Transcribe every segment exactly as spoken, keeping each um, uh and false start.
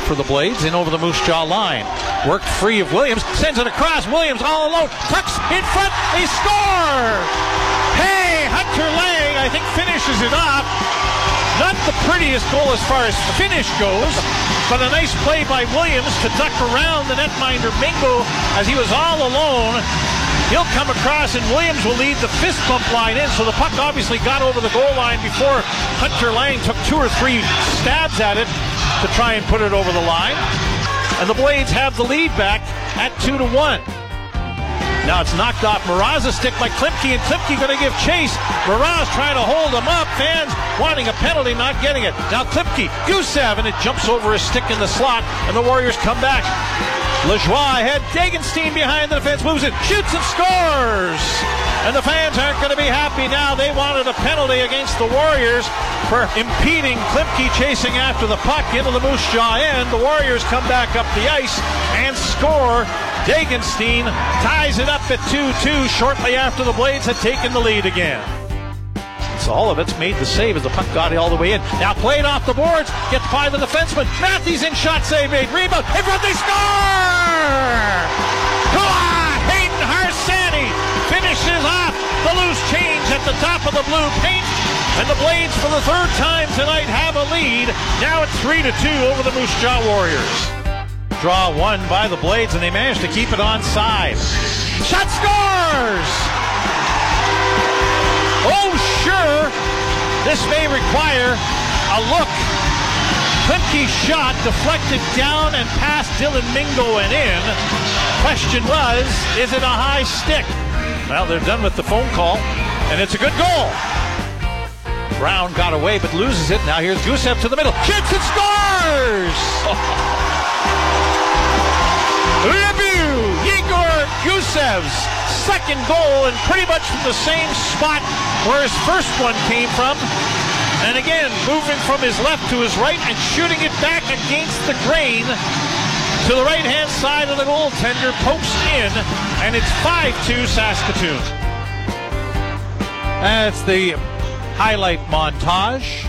for the Blades, in over the Moose Jaw line. Worked free of Williams, sends it across. Williams all alone, tucks in front, they score! Hey, Hunter Lang, I think, finishes it off. Not the prettiest goal as far as finish goes, but a nice play by Williams to duck around the netminder Mingo as he was all alone. He'll come across, and Williams will lead the fist bump line in, so the puck obviously got over the goal line before Hunter Lang took two or three stabs at it to try and put it over the line. And the Blades have the lead back at two to one. Now it's knocked off Mraz's stick by Klimke, and Klimke going to give chase. Mraz trying to hold him up. Fans wanting a penalty, not getting it. Now Klimke, Gusev, and it jumps over his stick in the slot, and the Warriors come back. Lajoie ahead, Dagenstein behind the defense, moves it, shoots and scores! And the fans aren't going to be happy now. They wanted a penalty against the Warriors for impeding Klimke chasing after the puck into the Moose Jaw end. The Warriors come back up the ice and score. Dagenstein ties it up at two two shortly after the Blades had taken the lead again. So all of it's made the save as the puck got all the way in. Now played off the boards, gets by the defenseman. Matthews in, shot save made, rebound, in front, they score! Hua! Hayden Harsani finishes off the loose change at the top of the blue paint. And the Blades for the third time tonight have a lead. Now it's three to two over the Moose Jaw Warriors. Draw one by the Blades, and they managed to keep it onside. Shot scores! Oh, sure, this may require a look. Klimke's shot deflected down and past Dylan Mingo and in. Question was, is it a high stick? Well, they're done with the phone call, and it's a good goal. Brown got away but loses it. Now here's Gusev to the middle. Shoots and scores! Debut! Igor Gusev's second goal, and pretty much from the same spot where his first one came from. And again, moving from his left to his right and shooting it back against the grain to the right-hand side of the goaltender, pokes in, and it's five two Saskatoon. That's the highlight montage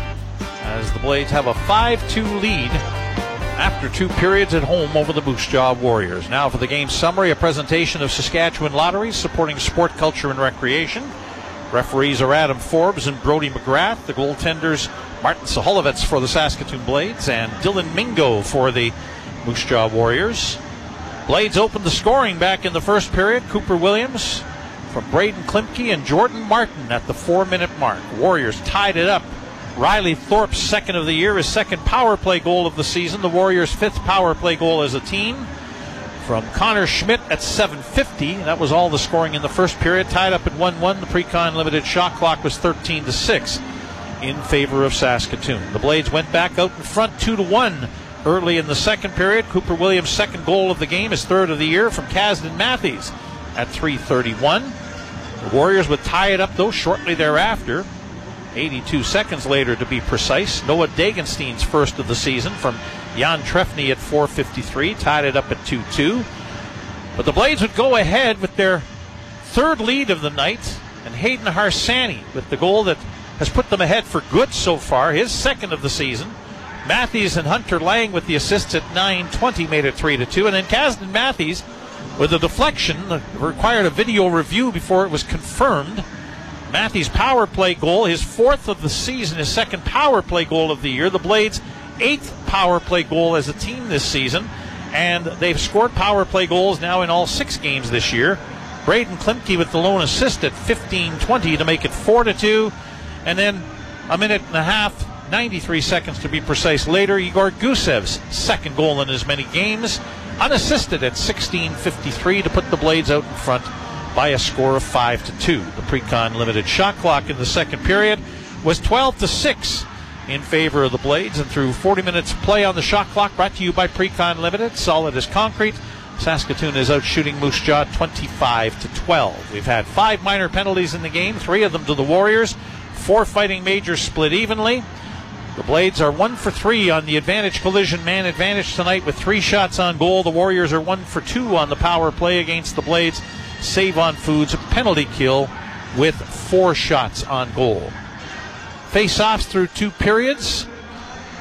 as the Blades have a five two lead after two periods at home over the Moose Jaw Warriors. Now for the game summary, a presentation of Saskatchewan Lotteries supporting sport, culture, and recreation. Referees are Adam Forbes and Brody McGrath. The goaltenders, Martin Saholovitz for the Saskatoon Blades and Dylan Mingo for the Moose Jaw Warriors. Blades opened the scoring back in the first period. Cooper Williams from Braden Klimke and Jordan Martin at the four-minute mark. Warriors tied it up. Riley Thorpe's second of the year, his second power play goal of the season. The Warriors' fifth power play goal as a team. From Connor Schmidt at seven fifty. That was all the scoring in the first period. Tied up at one one. The Pre-Con Limited shot clock was thirteen to six in favor of Saskatoon. The Blades went back out in front two to one early in the second period. Cooper Williams' second goal of the game, his third of the year, from Kasdan Matthews at three thirty-one. The Warriors would tie it up, though, shortly thereafter. eighty-two seconds later, to be precise. Noah Dagenstein's first of the season from Jan Trefny at four fifty-three, tied it up at two two. But the Blades would go ahead with their third lead of the night, and Hayden Harsani with the goal that has put them ahead for good so far, his second of the season. Matthews and Hunter Lang with the assists at nine twenty made it three to two, and then Kasdan Matthews with a deflection that required a video review before it was confirmed. Matthews' power play goal, his fourth of the season, his second power play goal of the year. The Blades' eighth power play goal as a team this season, and they've scored power play goals now in all six games this year. Braden Klimke with the lone assist at fifteen twenty to make it four to two, and then a minute and a half, ninety-three seconds to be precise later, Igor Gusev's second goal in as many games, unassisted at sixteen fifty-three to put the Blades out in front by a score of five to two. The Pre-Con Limited shot clock in the second period was twelve to six in favor of the Blades, and through forty minutes play on the shot clock, brought to you by Pre-Con Limited, solid as concrete, Saskatoon is out shooting Moose Jaw twenty-five to twelve. We've had five minor penalties in the game, three of them to the Warriors, four fighting majors split evenly. The Blades are one for three on the advantage collision man advantage tonight with three shots on goal. The Warriors are one for two on the power play against the Blades Save on Foods penalty kill with four shots on goal. Face-offs through two periods.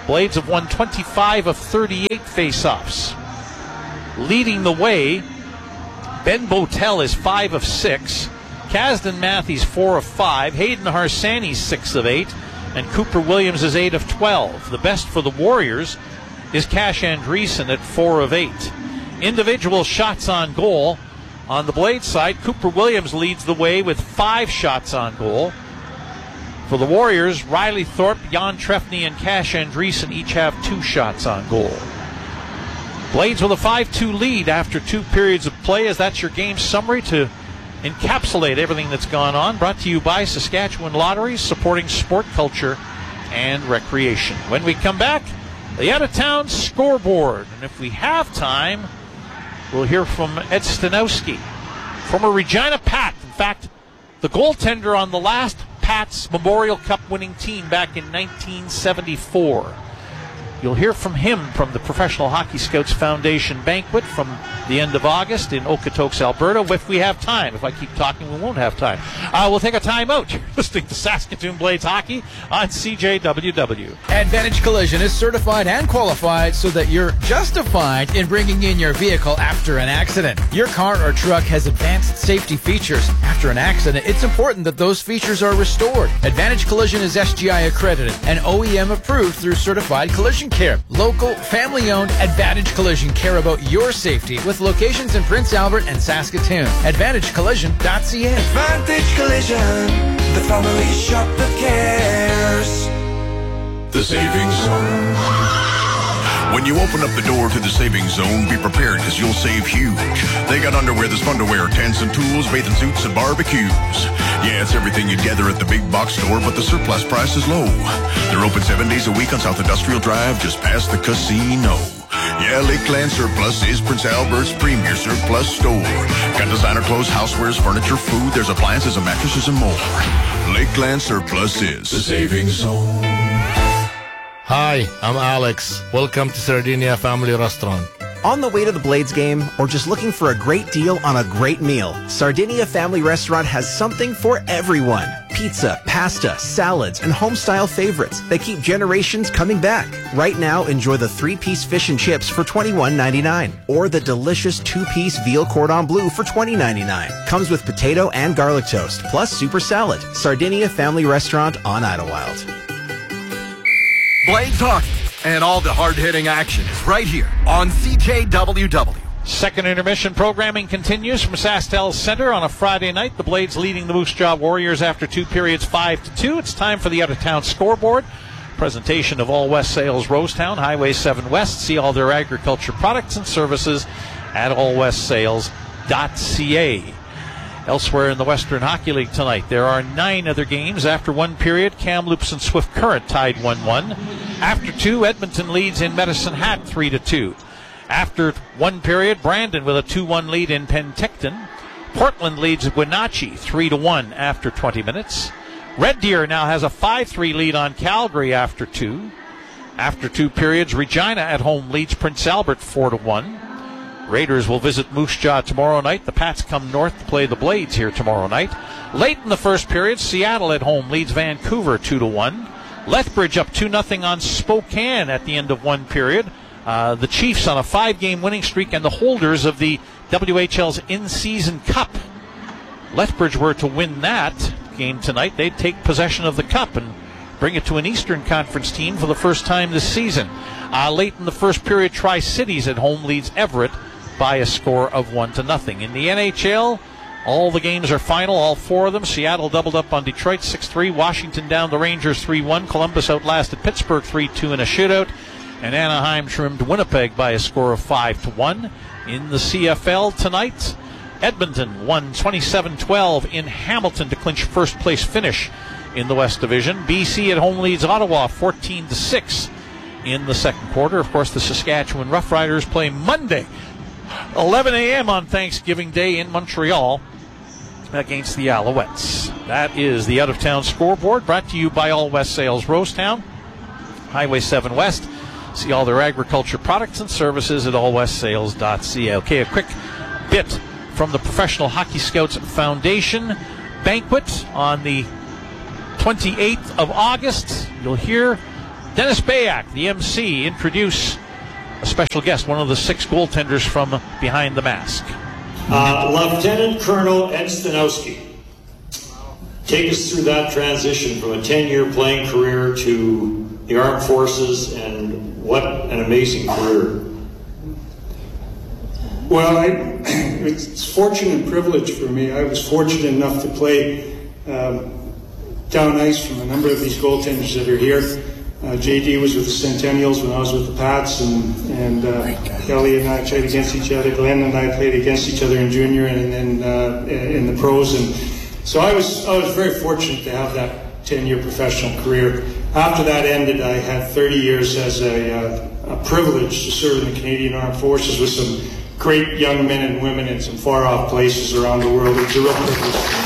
Blades have won twenty-five of thirty-eight face-offs. Leading the way, Ben Botel is five of six. Kasdan Matthews four of five. Hayden Harsani six of eight. And Cooper Williams is eight of twelve. The best for the Warriors is Cash Andreessen at four of eight. Individual shots on goal. On the Blades side, Cooper Williams leads the way with five shots on goal. For the Warriors, Riley Thorpe, Jan Trefny, and Cash Andreessen each have two shots on goal. Blades with a five two lead after two periods of play, as that's your game summary to encapsulate everything that's gone on. Brought to you by Saskatchewan Lotteries, supporting sport, culture, and recreation. When we come back, the out-of-town scoreboard. And if we have time, we'll hear from Ed Stanowski, former Regina Pat. In fact, the goaltender on the last Pat's Memorial Cup winning team back in nineteen seventy-four. You'll hear from him from the Professional Hockey Scouts Foundation banquet from the end of August in Okotoks, Alberta. If we have time. If I keep talking, we won't have time. Uh, we'll take a timeout. You're listening to Saskatoon Blades Hockey on C J W W. Advantage Collision is certified and qualified so that you're justified in bringing in your vehicle after an accident. Your car or truck has advanced safety features. After an accident, it's important that those features are restored. Advantage Collision is S G I accredited and O E M approved through Certified Collision Care. Local, family-owned Advantage Collision care about your safety with locations in Prince Albert and Saskatoon. Advantage Collision dot C A. Advantage Collision, the family shop that cares. The Savings Zone. When you open up the door to the Savings Zone, be prepared because you'll save huge. They got underwear that's fun to wear, tents and tools, bathing suits and barbecues. Yeah, it's everything you'd gather at the big box store, but the surplus price is low. They're open seven days a week on South Industrial Drive, just past the casino. Yeah, Lakeland Surplus is Prince Albert's premier surplus store. Got designer clothes, housewares, furniture, food, there's appliances and mattresses and more. Lakeland Surplus is the Savings Zone. Hi, I'm Alex. Welcome to Sardinia Family Restaurant. On the way to the Blades game or just looking for a great deal on a great meal, Sardinia Family Restaurant has something for everyone. Pizza, pasta, salads, and home-style favorites that keep generations coming back. Right now, enjoy the three-piece fish and chips for twenty-one ninety-nine or the delicious two-piece veal cordon bleu for twenty ninety-nine. Comes with potato and garlic toast, plus super salad. Sardinia Family Restaurant on Idlewild. Blades Hockey and all the hard-hitting action is right here on C J W W. Second intermission programming continues from SaskTel Center on a Friday night. The Blades leading the Moose Jaw Warriors after two periods, five to two. It's time for the out-of-town scoreboard. Presentation of All West Sales Rosetown, Highway seven West. See all their agriculture products and services at all west sales dot c a. Elsewhere in the Western Hockey League tonight, there are nine other games. After one period, Kamloops and Swift Current tied one one. After two, Edmonton leads in Medicine Hat three to two. After one period, Brandon with a two one lead in Penticton. Portland leads Wenatchee three to one after twenty minutes. Red Deer now has a five three lead on Calgary after two. After two periods, Regina at home leads Prince Albert four to one. Raiders will visit Moose Jaw tomorrow night. The Pats come north to play the Blades here tomorrow night. Late in the first period, Seattle at home leads Vancouver two to one. Lethbridge up two nothing on Spokane at the end of one period. Uh, the Chiefs on a five-game winning streak and the holders of the W H L's in-season cup. Lethbridge were to win that game tonight, they'd take possession of the cup and bring it to an Eastern Conference team for the first time this season. Uh, late in the first period, Tri-Cities at home leads Everett by a score of one to nothing. In the N H L, all the games are final, all four of them. Seattle doubled up on Detroit six three. Washington down the Rangers three one. Columbus outlasted Pittsburgh three two in a shootout. And Anaheim trimmed Winnipeg by a score of five to one. In the C F L tonight, Edmonton won twenty-seven twelve in Hamilton to clinch first place finish in the West Division. B C at home leads Ottawa fourteen to six in the second quarter. Of course, the Saskatchewan Roughriders play Monday, eleven a.m. on Thanksgiving Day in Montreal against the Alouettes. That is the out-of-town scoreboard brought to you by All West Sales Rosetown, Highway seven West. See all their agriculture products and services at all west sales dot c a. Okay, a quick bit from the Professional Hockey Scouts Foundation banquet on the twenty-eighth of August. You'll hear Dennis Bayak, the M C, introduce a special guest, one of the six goaltenders from behind the mask. Uh, Lieutenant Colonel Ed Stanowski. Take us through that transition from a ten-year playing career to the Armed Forces, and what an amazing career. Well, I, it's fortune and privilege for me. I was fortunate enough to play um, down ice from a number of these goaltenders that are here. Uh, J D was with the Centennials when I was with the Pats, and, and uh, Kelly and I played against each other. Glenn and I played against each other in junior and then uh, in the pros. And so I was I was very fortunate to have that ten-year professional career. After that ended, I had thirty years as a, uh, a privilege to serve in the Canadian Armed Forces with some great young men and women in some far-off places around the world. It's a real privilege.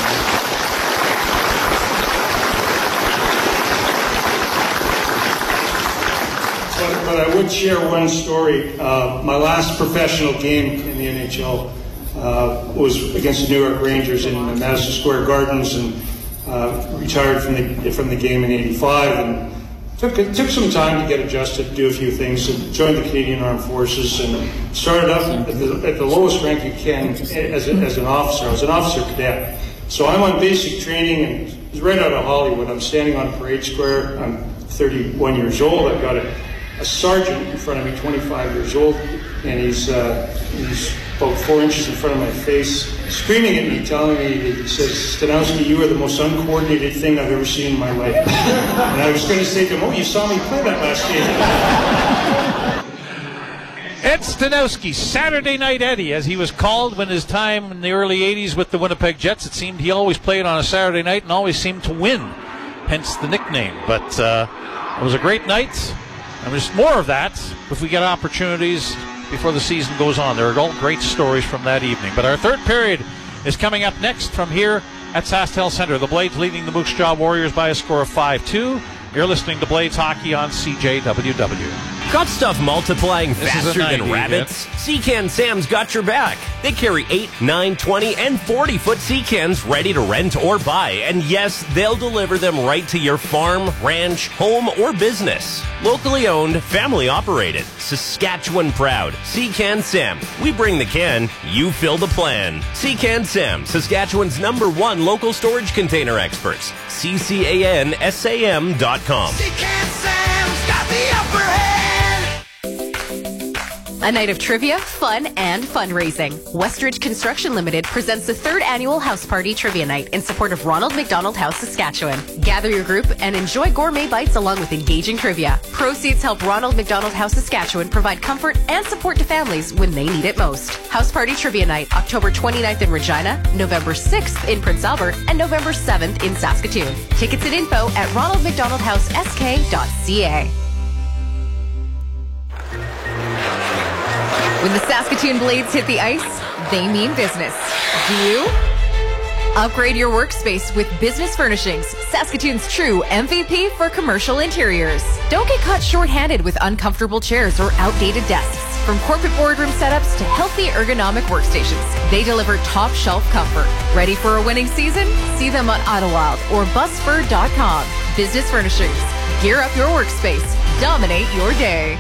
But I would share one story. Uh, my last professional game in the N H L uh, was against the New York Rangers in Madison Square Gardens, and uh, retired from the from the game in eighty-five, and took it took some time to get adjusted, do a few things, and joined the Canadian Armed Forces, and started up at the, at the lowest rank you can as, a, as an officer. I was an officer cadet, so I'm on basic training, and it's right out of Hollywood. I'm standing on Parade Square. I'm thirty-one years old. I've got a a sergeant in front of me, twenty-five years old, and he's uh, he's about four inches in front of my face, screaming at me, telling me, he says, "Stanowski, you are the most uncoordinated thing I've ever seen in my life." And I was going to say to him, "Oh, you saw me play that last game." Ed Stanowski, Saturday Night Eddie, as he was called when his time in the early eighties with the Winnipeg Jets, it seemed he always played on a Saturday night and always seemed to win, hence the nickname. But uh, it was a great night. And there's more of that if we get opportunities before the season goes on. There are all great stories from that evening. But our third period is coming up next from here at SaskTel Center. The Blades leading the Moose Jaw Warriors by a score of five two. You're listening to Blades Hockey on C J W W. Got stuff multiplying This faster than rabbits? Secan Sam's got your back. They carry eight, nine, twenty, and forty-foot Secans ready to rent or buy. And yes, they'll deliver them right to your farm, ranch, home, or business. Locally owned, family operated, Saskatchewan proud. Secan Sam. We bring the can, you fill the plan. Secan Sam, Saskatchewan's number one local storage container experts. C C A N S A M dot com. Secan Sam's got the upper hand. A night of trivia, fun, and fundraising. Westridge Construction Limited presents the third annual House Party Trivia Night in support of Ronald McDonald House, Saskatchewan. Gather your group and enjoy gourmet bites along with engaging trivia. Proceeds help Ronald McDonald House, Saskatchewan provide comfort and support to families when they need it most. House Party Trivia Night, October twenty-ninth in Regina, November sixth in Prince Albert, and November seventh in Saskatoon. Tickets and info at ronald mcdonald house s k dot c a. When the Saskatoon Blades hit the ice, they mean business. Do you? Upgrade your workspace with Business Furnishings, Saskatoon's true M V P for commercial interiors. Don't get caught short-handed with uncomfortable chairs or outdated desks. From corporate boardroom setups to healthy ergonomic workstations, they deliver top shelf comfort. Ready for a winning season? See them on Idlewild or busfur dot com. Business Furnishings. Gear up your workspace. Dominate your day.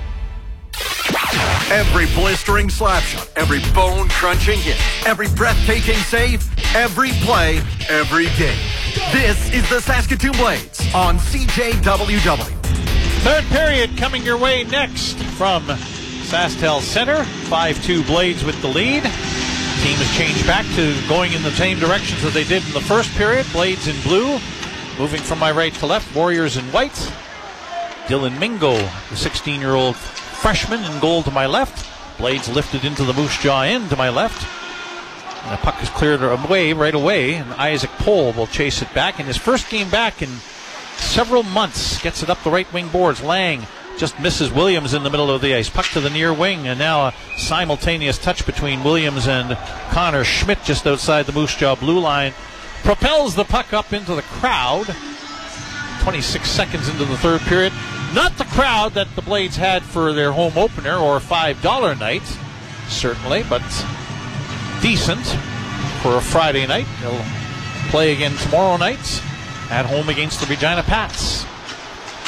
Every blistering slap shot, every bone-crunching hit, every breathtaking save, every play, every game. This is the Saskatoon Blades on C J W W. Third period coming your way next from SaskTel Center. five two Blades with the lead. Team has changed back to going in the same directions that they did in the first period. Blades in blue. Moving from my right to left, Warriors in white. Dylan Mingo, the sixteen-year-old freshman, in goal to my left. Blades lifted into the Moose Jaw end to my left. And the puck is cleared away right away, and Isaac Pohl will chase it back. In his first game back in several months, gets it up the right wing boards. Lang just misses Williams in the middle of the ice. Puck to the near wing, and now a simultaneous touch between Williams and Connor Schmidt just outside the Moose Jaw blue line. Propels the puck up into the crowd. twenty-six seconds into the third period. Not the crowd that the Blades had for their home opener or five dollar night, certainly, but decent for a Friday night. They'll play again tomorrow night at home against the Regina Pats.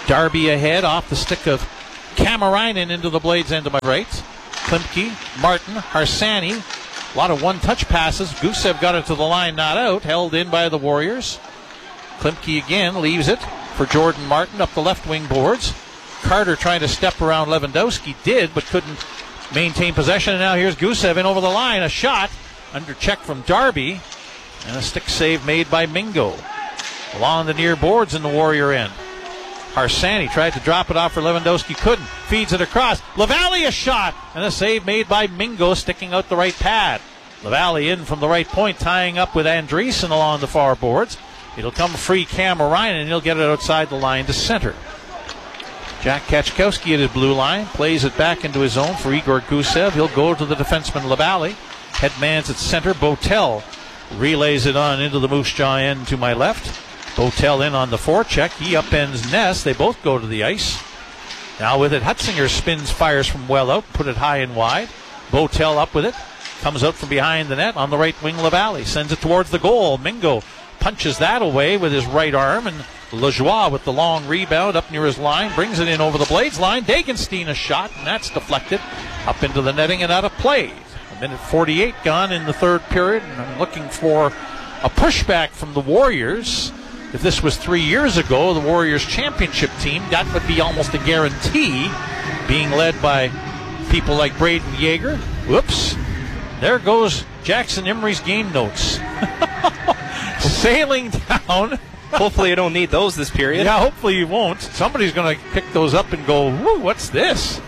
Darby ahead off the stick of Kamarainen into the Blades end to my right. Klimke, Martin, Harsani. A lot of one-touch passes. Gusev got it to the line, not out. Held in by the Warriors. Klimke again leaves it for Jordan Martin up the left wing boards. Carter trying to step around Lewandowski. Did, but couldn't maintain possession. And now here's Gusev in over the line. A shot under check from Darby. And a stick save made by Mingo. Along the near boards in the Warrior end. Harsani tried to drop it off for Lewandowski. Couldn't. Feeds it across. Lavallee a shot. And a save made by Mingo sticking out the right pad. Lavallee in from the right point, tying up with Andreessen along the far boards. It'll come free Kamarainen, and he'll get it outside the line to center. Jack Kachkowski at his blue line. Plays it back into his zone for Igor Gusev. He'll go to the defenseman Lavallee. Headman's at center. Botel relays it on into the Moose Jaw end to my left. Botel in on the forecheck. He upends Ness. They both go to the ice. Now with it, Hutzinger spins, fires from well out, put it high and wide. Botel up with it. Comes out from behind the net on the right wing. Lavallee sends it towards the goal. Mingo punches that away with his right arm, and Lajoie with the long rebound up near his line brings it in over the Blades line. Dagenstein a shot, and that's deflected up into the netting and out of play. A minute forty-eight gone in the third period, and I'm looking for a pushback from the Warriors. If this was three years ago, the Warriors championship team, that would be almost a guarantee, being led by people like Braden Yeager. Whoops. There goes Jackson Emery's game notes. Sailing down. Hopefully you don't need those this period. Yeah, hopefully you won't. Somebody's going to pick those up and go, woo, what's this?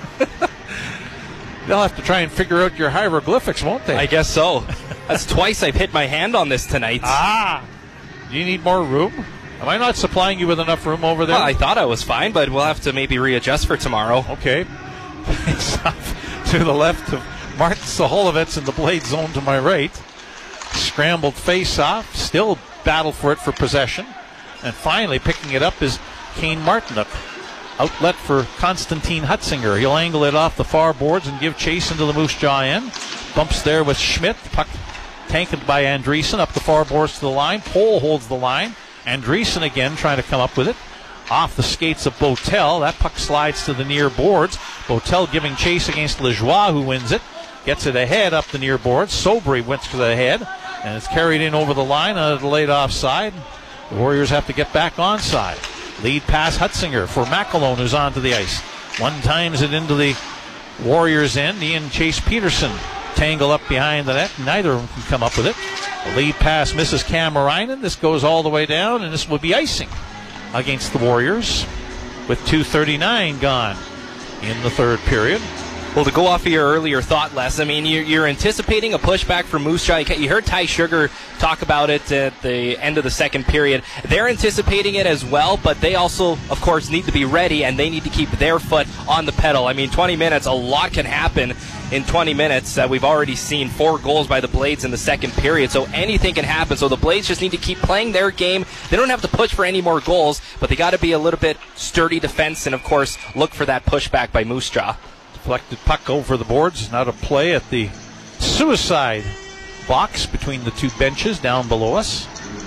They'll have to try and figure out your hieroglyphics, won't they? I guess so. That's twice I've hit my hand on this tonight. Ah. Do you need more room? Am I not supplying you with enough room over there? Well, I thought I was fine, but we'll have to maybe readjust for tomorrow. Okay. It's off to the left of Martin Saholovitz in the Blade zone to my right. Scrambled face-off. Still battle for it for possession. And finally picking it up is Kane Martinuk. Outlet for Konstantin Hutzinger. He'll angle it off the far boards and give chase into the Moose Jaw end. Bumps there with Schmidt. Puck tanked by Andreessen up the far boards to the line. Pohl holds the line. Andreessen again trying to come up with it. Off the skates of Botel. That puck slides to the near boards. Botel giving chase against Lajoie, who wins it. Gets it ahead up the near boards. Sobry went to the head. And it's carried in over the line on a delayed offside. The Warriors have to get back onside. Lead pass Hutzinger for McAlone, who's onto the ice. One times it into the Warriors' end. Ian Chase Peterson tangle up behind the net. Neither of them can come up with it. The lead pass misses Kamarainen. This goes all the way down, and this will be icing against the Warriors with two thirty-nine gone in the third period. Well, to go off of your earlier thought, Les, I mean, you're, you're anticipating a pushback from Moose Jaw. You heard Ty Sugar talk about it at the end of the second period. They're anticipating it as well, but they also, of course, need to be ready, and they need to keep their foot on the pedal. I mean, twenty minutes, a lot can happen in twenty minutes. Uh, we've already seen four goals by the Blades in the second period, so anything can happen. So the Blades just need to keep playing their game. They don't have to push for any more goals, but they got to be a little bit sturdy defense and, of course, look for that pushback by Moose Jaw. Deflected puck over the boards. Now to play at the suicide box between the two benches down below us.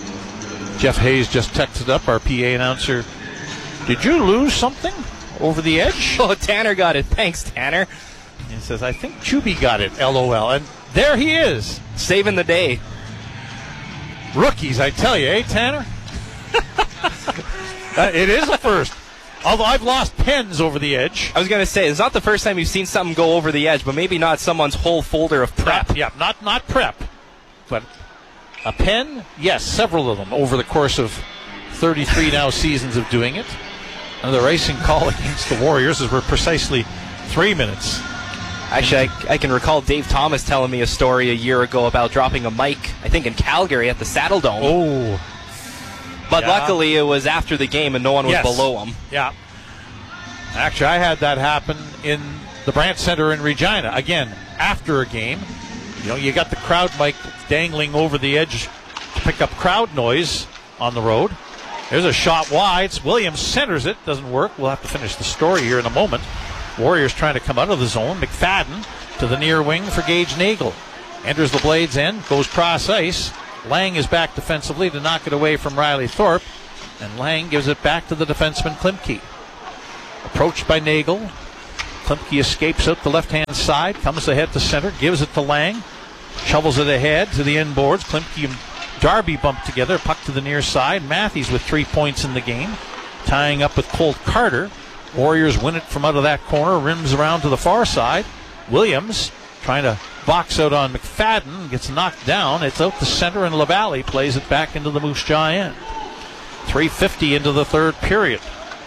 Jeff Hayes just texted up, our P A announcer. Did you lose something over the edge? Oh, Tanner got it. Thanks, Tanner. He says, I think Chubby got it, L O L. And there he is. Saving the day. Rookies, I tell you, eh, Tanner? uh, it is a first. Although I've lost pens over the edge. I was going to say, it's not the first time you've seen something go over the edge, but maybe not someone's whole folder of prep. Yeah, yeah not, not prep. But a pen, yes, several of them over the course of thirty-three now seasons of doing it. And the racing call against the Warriors is we're precisely three minutes. Actually, I, I can recall Dave Thomas telling me a story a year ago about dropping a mic, I think in Calgary at the Saddle Dome. Oh. But yeah. Luckily, it was after the game and no one was yes. below him. Yeah. Actually, I had that happen in the Brandt Center in Regina. Again, after a game. You know, you got the crowd mic dangling over the edge to pick up crowd noise on the road. There's a shot wide. Williams centers it. Doesn't work. We'll have to finish the story here in a moment. Warriors trying to come out of the zone. McFadden to the near wing for Gage Nagel. Enters the Blades end. Goes cross ice. Lang is back defensively to knock it away from Riley Thorpe, and Lang gives it back to the defenseman Klimke. Approached by Nagel. Klimke escapes out the left-hand side, comes ahead to center, gives it to Lang, shovels it ahead to the end boards. Klimke and Darby bump together, puck to the near side. Matthews with three points in the game, tying up with Colt Carter. Warriors win it from out of that corner, rims around to the far side. Williams trying to box out on McFadden, gets knocked down. It's out to center, and LaValle plays it back into the Moose Jaw end. three fifty into the third period.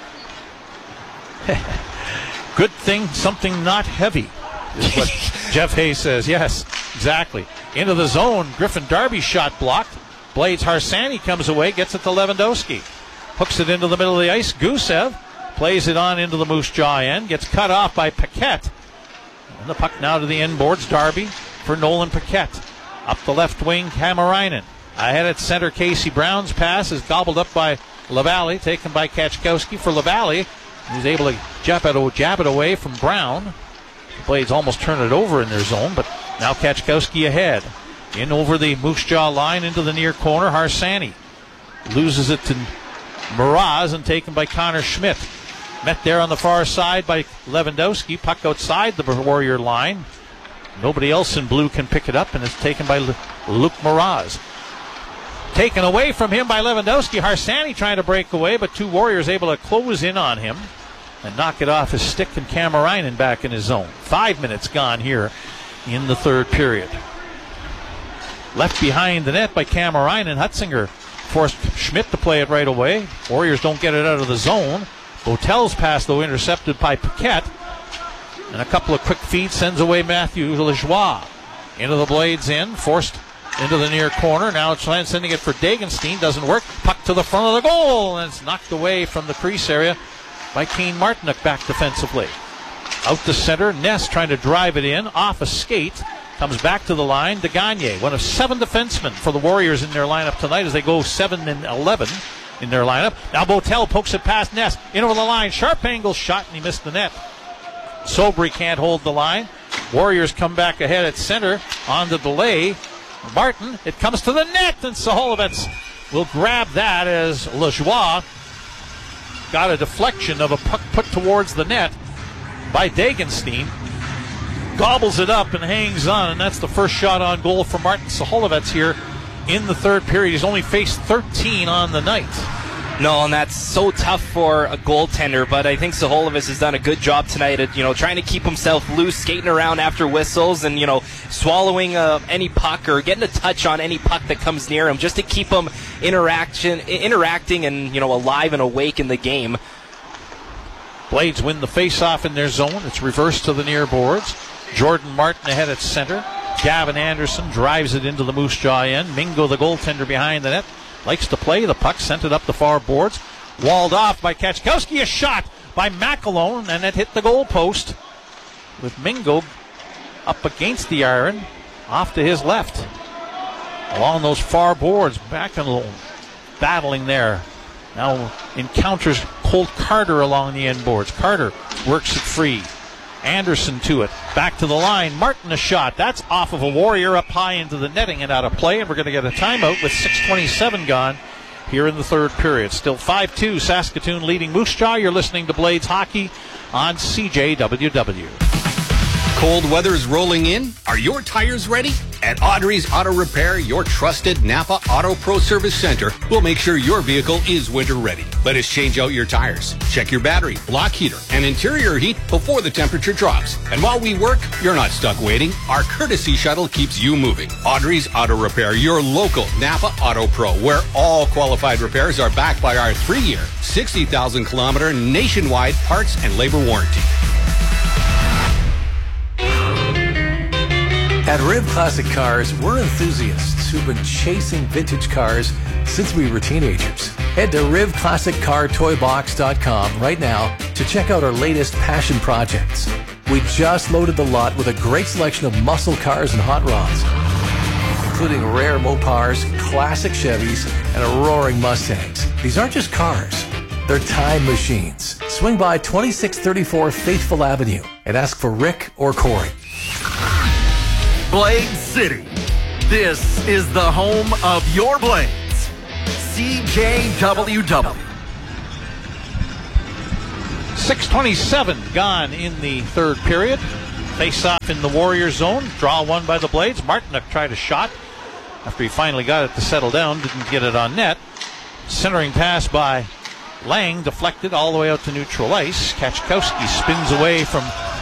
Good thing something not heavy is what Jeff Hayes says. Yes, exactly. Into the zone. Griffin Darby shot blocked. Blades Harsani comes away, gets it to Lewandowski. Hooks it into the middle of the ice. Gusev plays it on into the Moose Jaw end. Gets cut off by Paquette. And the puck now to the end boards. Darby for Nolan Paquette. Up the left wing, Kamarainen. Ahead at center, Casey Brown's pass is gobbled up by LaValle, taken by Kachkowski for LaValle. He's able to jab it, jab it away from Brown. The Blades almost turn it over in their zone, but now Kachkowski ahead. In over the Moose Jaw line into the near corner. Harsani loses it to Miraz and taken by Connor Schmidt. Met there on the far side by Lewandowski. Puck outside the Warrior line. Nobody else in blue can pick it up, and it's taken by Luke Miraz. Taken away from him by Lewandowski. Harsani trying to break away, but two Warriors able to close in on him and knock it off his stick, and Kamarainen back in his zone. Five minutes gone here in the third period. Left behind the net by Kamarainen. Hutzinger forced Schmidt to play it right away. Warriors don't get it out of the zone. Botel's pass, though, intercepted by Paquette. And a couple of quick feeds sends away Matthew Lajoie. Into the Blades in, forced into the near corner. Now it's sending it for Dagenstein. Doesn't work. Puck to the front of the goal, and it's knocked away from the crease area by Kane Martinook back defensively. Out to center. Ness trying to drive it in. Off a skate. Comes back to the line. De Gagne, one of seven defensemen for the Warriors in their lineup tonight as they go seven and eleven in their lineup. Now Botel pokes it past Ness. In over the line. Sharp angle shot, and he missed the net. Sobry can't hold the line. Warriors come back ahead at center on the delay. Martin, it comes to the net, and Saholovets will grab that as Lajoie got a deflection of a puck put towards the net by Dagenstein. Gobbles it up and hangs on, and that's the first shot on goal for Martin Saholovets here in the third period. He's only faced thirteen on the night. No, and that's so tough for a goaltender, but I think Saholovets has done a good job tonight at, you know, trying to keep himself loose, skating around after whistles, and, you know, swallowing uh, any puck or getting a touch on any puck that comes near him just to keep him interaction, interacting and, you know, alive and awake in the game. Blades win the face-off in their zone. It's reversed to the near boards. Jordan Martin ahead at center. Gavin Anderson drives it into the Moose Jaw end. Mingo, the goaltender, behind the net, likes to play the puck, sent it up the far boards. Walled off by Kachkowski. A shot by McAlone, and it hit the goal post with Mingo up against the iron, off to his left. Along those far boards, McAlone battling there. Now encounters Colt Carter along the end boards. Carter works it free. Anderson to it. Back to the line. Martin a shot. That's off of a Warrior up high into the netting and out of play. And we're going to get a timeout with six twenty-seven gone here in the third period. Still five two Saskatoon leading Moose Jaw. You're listening to Blades Hockey on C J W W. Cold weather is rolling in. Are your tires ready? At Audrey's Auto Repair, your trusted Napa Auto Pro Service Center will make sure your vehicle is winter ready. Let us change out your tires, check your battery, block heater, and interior heat before the temperature drops. And while we work, you're not stuck waiting. Our courtesy shuttle keeps you moving. Audrey's Auto Repair, your local Napa Auto Pro, where all qualified repairs are backed by our three-year, sixty thousand kilometer nationwide parts and labor warranty. At Riv Classic Cars, we're enthusiasts who've been chasing vintage cars since we were teenagers. Head to riv classic car toy box dot com right now to check out our latest passion projects. We just loaded the lot with a great selection of muscle cars and hot rods, including rare Mopars, classic Chevys, and roaring Mustangs. These aren't just cars, they're time machines. Swing by twenty-six thirty-four Faithful Avenue and ask for Rick or Corey. Blade City. This is the home of your Blades. C J W W. six twenty-seven gone in the third period. Face off in the Warriors zone. Draw one by the Blades. Martinook tried a shot after he finally got it to settle down. Didn't get it on net. Centering pass by Lang, deflected all the way out to neutral ice. Kachkowski spins away from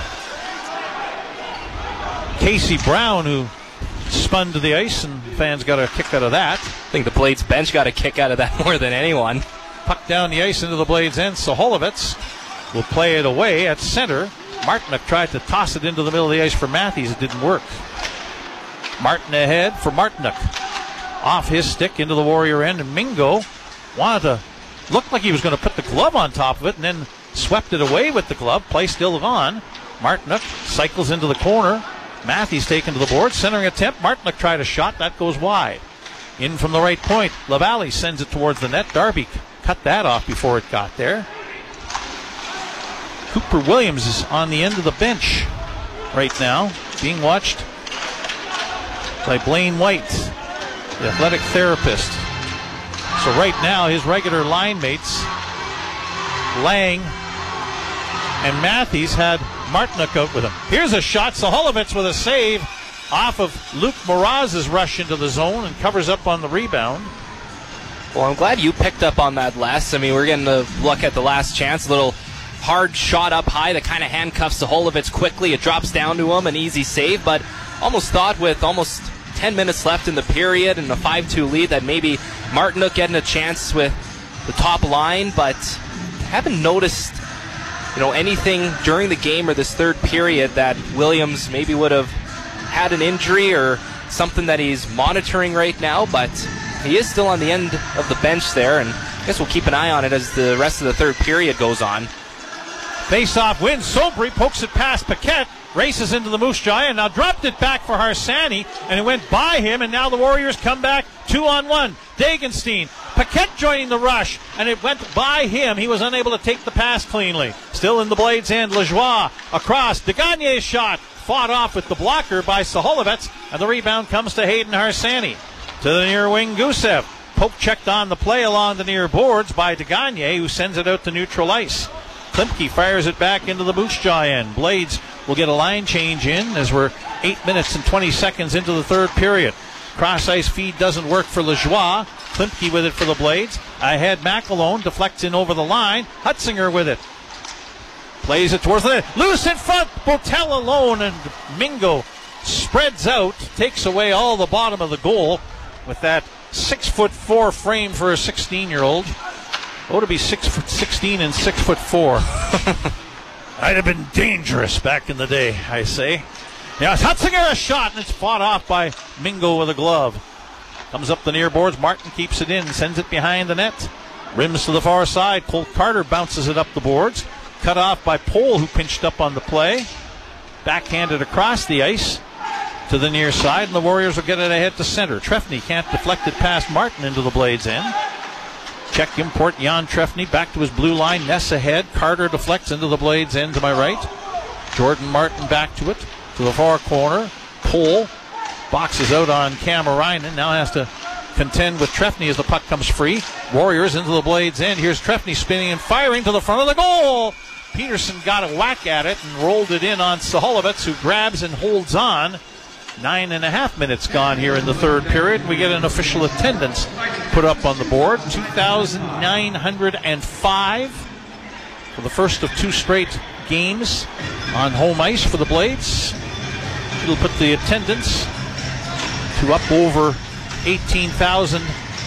Casey Brown, who spun to the ice, and fans got a kick out of that. I think the Blades bench got a kick out of that more than anyone. Puck down the ice into the Blades' end. Soholovitz will play it away at center. Martinook tried to toss it into the middle of the ice for Matthews. It didn't work. Martin ahead for Martinook. Off his stick into the Warrior end, and Mingo wanted to look like he was going to put the glove on top of it and then swept it away with the glove. Play still on. Martinook cycles into the corner. Matthews taken to the board. Centering attempt. Martinook tried a shot. That goes wide. In from the right point. Lavallee sends it towards the net. Darby cut that off before it got there. Cooper Williams is on the end of the bench right now, being watched by Blaine White, the athletic therapist. So right now, his regular line mates, Lang and Matthews, had Martinook out with him. Here's a shot. Soholovitz with a save off of Luke Moraz's rush into the zone and covers up on the rebound. Well, I'm glad you picked up on that, Les. I mean, we're getting a look at the last chance. A little hard shot up high that kind of handcuffs Soholovitz quickly. It drops down to him, an easy save, but almost thought with almost ten minutes left in the period and a five two lead that maybe Martinook getting a chance with the top line, but haven't noticed, you know, anything during the game or this third period that Williams maybe would have had an injury or something that he's monitoring right now, but he is still on the end of the bench there, and I guess we'll keep an eye on it as the rest of the third period goes on. Face-off win. Sobry pokes it past Paquette, races into the Moose Jaw, and now dropped it back for Harsanyi, and it went by him, and now the Warriors come back two on one. Dagenstein, Paquette joining the rush, and it went by him. He was unable to take the pass cleanly. Still in the Blades' end, Lajoie across. Degagne's shot fought off with the blocker by Soholovitz, and the rebound comes to Hayden Harsanyi. To the near wing, Gusev. Poke checked on the play along the near boards by Degagne, who sends it out to neutral ice. Klimke fires it back into the Moose Jaw end. Blades will get a line change in as we're eight minutes and twenty seconds into the third period. Cross ice feed doesn't work for Lajoie. Klimke with it for the Blades. Ahead, McAlone deflects in over the line. Hutzinger with it. Plays it towards the net. Loose in front. Botel alone, and Mingo spreads out, takes away all the bottom of the goal with that six foot four frame for a sixteen-year-old. Oh, to be six foot sixteen and six foot four. I'd have been dangerous back in the day, I say. Yeah, Hutzinger a shot, and it's fought off by Mingo with a glove. Comes up the near boards. Martin keeps it in, sends it behind the net. Rims to the far side. Colt Carter bounces it up the boards. Cut off by Pohl, who pinched up on the play. Backhanded across the ice to the near side, and the Warriors will get it ahead to center. Trefny can't deflect it past Martin into the Blades' end. Check import Jan Trefny back to his blue line. Ness ahead. Carter deflects into the Blades' end to my right. Jordan Martin back to it to the far corner. Pohl boxes out on Kamarainen. Now has to contend with Trefny as the puck comes free. Warriors into the Blades' end. Here's Trefny spinning and firing to the front of the goal. Peterson got a whack at it and rolled it in on Soholovitz, who grabs and holds on. Nine and a half minutes gone here in the third period. We get an official attendance put up on the board. two thousand nine hundred five for the first of two straight games on home ice for the Blades. It'll put the attendance to up over eighteen thousand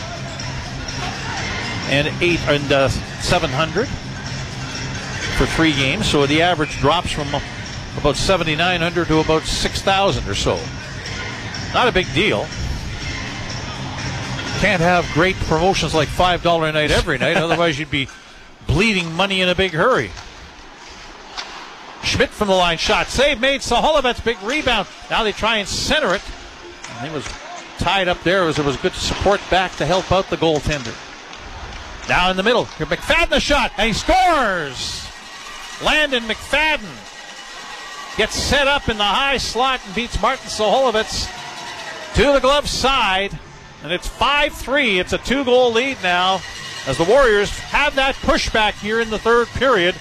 and eight and uh, seven hundred for three games. So the average drops from about seventy-nine hundred to about six thousand or so. Not a big deal. Can't have great promotions like five dollars a night every night, otherwise you'd be bleeding money in a big hurry. Schmidt from the line, shot, save made. Soholovitz, big rebound. Now they try and center it. And he was tied up there as there was good support back to help out the goaltender. Now in the middle, here McFadden a shot, and he scores! Landon McFadden gets set up in the high slot and beats Martin Soholovitz to the glove side, and it's five three. It's a two-goal lead now as the Warriors have that pushback here in the third period.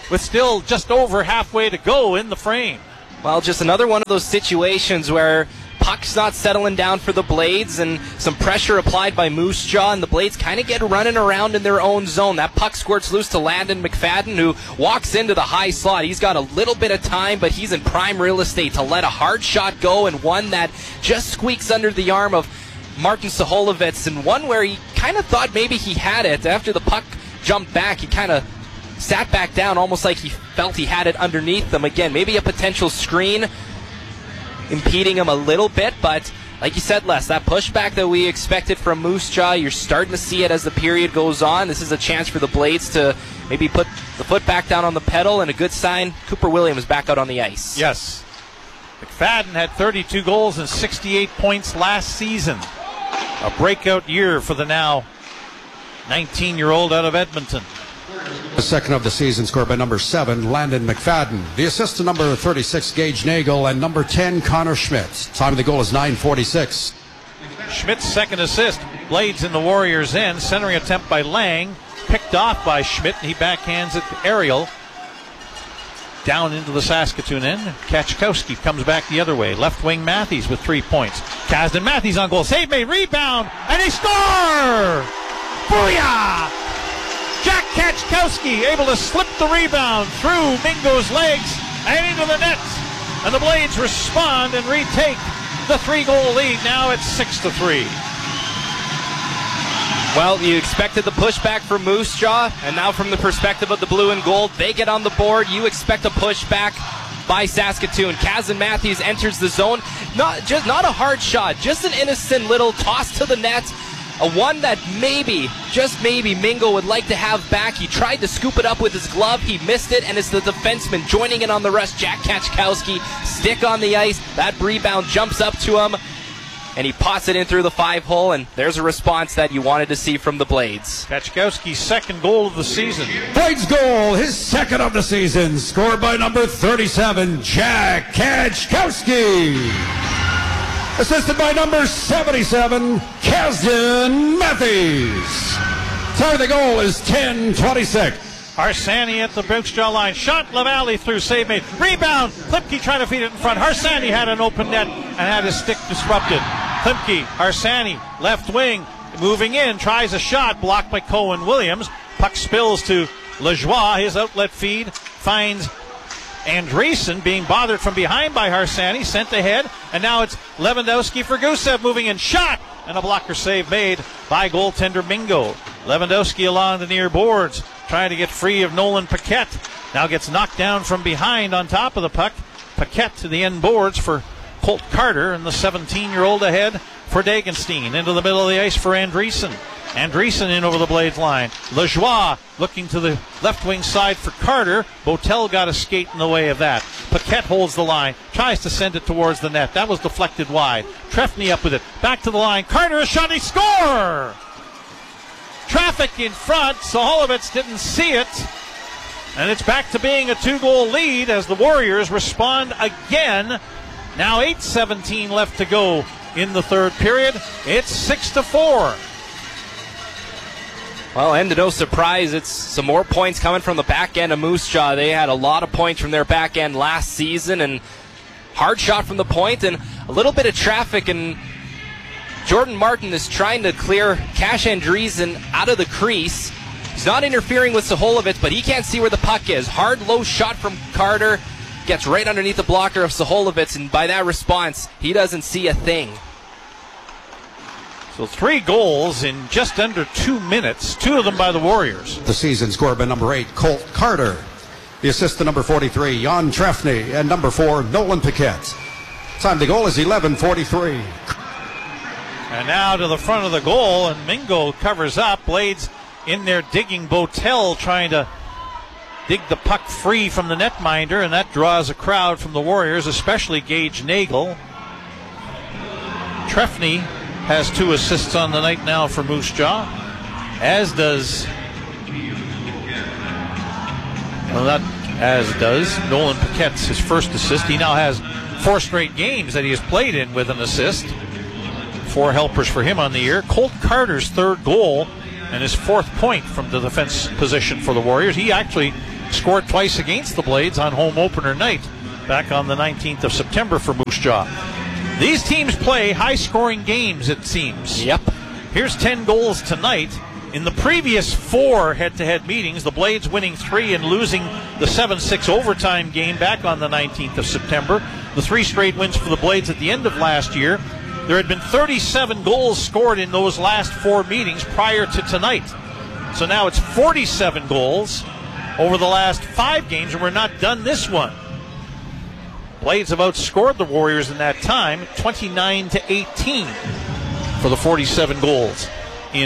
with still just over halfway to go in the frame. Well, just another one of those situations where puck's not settling down for the Blades, and some pressure applied by Moose Jaw, and the Blades kind of get running around in their own zone. That puck squirts loose to Landon McFadden, who walks into the high slot. He's got a little bit of time, but he's in prime real estate to let a hard shot go, and one that just squeaks under the arm of Martin Soholovitz, and one where he kind of thought maybe he had it. After the puck jumped back, he kind of sat back down, almost like he felt he had it underneath them. Again, maybe a potential screen impeding him a little bit, but like you said, Les, that pushback that we expected from Moose Jaw, you're starting to see it as the period goes on. This is a chance for the Blades to maybe put the foot back down on the pedal, and a good sign, Cooper Williams back out on the ice. Yes. McFadden had thirty-two goals and sixty-eight points last season. A breakout year for the now nineteen-year-old out of Edmonton. The second of the season scored by number seven, Landon McFadden. The assist to number thirty-six, Gage Nagel, and number ten, Connor Schmidt. Time of the goal is nine forty-six. Schmidt's second assist. Blades in the Warriors' end. Centering attempt by Lang. Picked off by Schmidt, and he backhands it to Ariel. Down into the Saskatoon end. Kachkowski comes back the other way. Left wing Matthews with three points. Kasdan Matthews on goal. Save made. Rebound. And he score! Booyah! Jack Kachkowski able to slip the rebound through Mingo's legs and into the net. And the Blades respond and retake the three-goal lead. Now it's six to three. Well, you expected the pushback from Moose Jaw, and now from the perspective of the blue and gold, they get on the board. You expect a pushback by Saskatoon. Kasdan Matthews enters the zone. Not just not a hard shot, just an innocent little toss to the net. A one that maybe, just maybe, Mingo would like to have back. He tried to scoop it up with his glove. He missed it, and it's the defenseman joining in on the rush. Jack Kachkowski, stick on the ice. That rebound jumps up to him, and he pots it in through the five hole, and there's a response that you wanted to see from the Blades. Kachkowski's second goal of the season. Blades goal, his second of the season, scored by number thirty-seven, Jack Kachkowski. Assisted by number seventy-seven, Kasdan Matthews. Time of the goal is ten twenty-six. Harsanyi at the Moose Jaw line. Shot LaValle through, save made. Rebound. Klipke trying to feed it in front. Harsanyi had an open net and had his stick disrupted. Klipke, Harsanyi, left wing, moving in, tries a shot, blocked by Cohen Williams. Puck spills to Lajoie. His outlet feed finds Andreessen being bothered from behind by Harsanyi, sent ahead, and now it's Lewandowski for Gusev moving in, shot, and a blocker save made by goaltender Mingo. Lewandowski along the near boards, trying to get free of Nolan Paquette. Now gets knocked down from behind on top of the puck. Paquette to the end boards for Colt Carter, and the seventeen-year-old ahead for Dagenstein. Into the middle of the ice for Andreessen. Andreessen in over the Blades line. Lajoie looking to the left wing side for Carter. Botel got a skate in the way of that. Paquette holds the line, tries to send it towards the net. That was deflected wide. Trefny up with it. Back to the line. Carter, a shot, he score! Traffic in front. Soholovitz didn't see it. And it's back to being a two-goal lead as the Warriors respond again. Now eight seventeen left to go in the third period. It's six to four. Well, and to no surprise, it's some more points coming from the back end of Moose Jaw. They had a lot of points from their back end last season, and hard shot from the point, and a little bit of traffic, and Jordan Martin is trying to clear Cash Andreessen out of the crease. He's not interfering with Soholovitz, but he can't see where the puck is. Hard, low shot from Carter, gets right underneath the blocker of Soholovitz, and by that response, he doesn't see a thing. So three goals in just under two minutes, two of them by the Warriors. The season scored by number eight, Colt Carter. The assist to number forty-three, Jan Trefny, and number four, Nolan Paquette. Time to goal is eleven forty-three. And now to the front of the goal, and Mingo covers up. Blades in there digging. Botel trying to dig the puck free from the netminder, and that draws a crowd from the Warriors, especially Gage Nagel. Trefny has two assists on the night now for Moose Jaw, as does, well, not as does Nolan Paquette's his first assist. He now has four straight games that he has played in with an assist. Four helpers for him on the year. Colt Carter's third goal and his fourth point from the defense position for the Warriors. He actually scored twice against the Blades on home opener night back on the nineteenth of September for Moose Jaw. These teams play high-scoring games, it seems. Yep. Here's ten goals tonight. In the previous four head-to-head meetings, the Blades winning three and losing the seven six overtime game back on the nineteenth of September. The three straight wins for the Blades at the end of last year. There had been thirty-seven goals scored in those last four meetings prior to tonight. So now it's forty-seven goals over the last five games, and we're not done this one. Blades have outscored the Warriors in that time, twenty-nine to eighteen for the forty-seven goals in